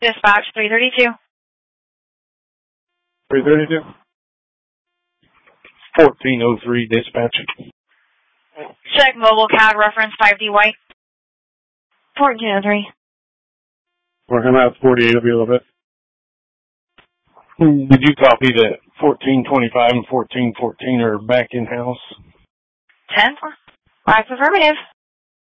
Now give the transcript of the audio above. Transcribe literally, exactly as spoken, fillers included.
Dispatch three thirty-two. three thirty-two? fourteen oh three, dispatch. Check mobile C A D reference five D white. fourteen oh three. We're coming out forty-eight, will be a little bit. Did you copy that fourteen twenty-five and fourteen fourteen are back in-house? ten? Five affirmative.